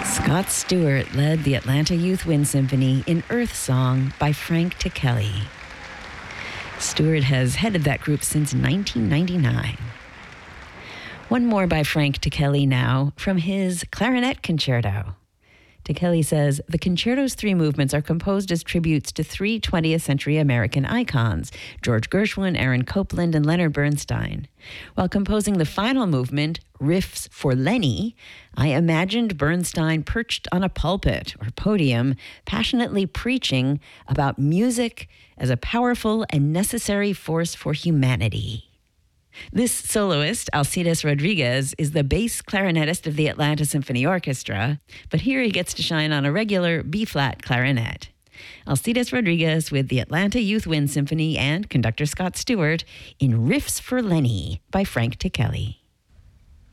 Scott Stewart led the Atlanta Youth Wind Symphony in Earth Song by Frank Ticheli. Stewart has headed that group since 1999. One more by Frank Ticheli now from his Clarinet Concerto. Ticheli says, the concerto's three movements are composed as tributes to three 20th century American icons, George Gershwin, Aaron Copland, and Leonard Bernstein. While composing the final movement, Riffs for Lenny, I imagined Bernstein perched on a pulpit or podium, passionately preaching about music as a powerful and necessary force for humanity. This soloist, Alcides Rodriguez, is the bass clarinetist of the Atlanta Symphony Orchestra, but here he gets to shine on a regular B-flat clarinet. Alcides Rodriguez with the Atlanta Youth Wind Symphony and conductor Scott Stewart in Riffs for Lenny by Frank Ticheli.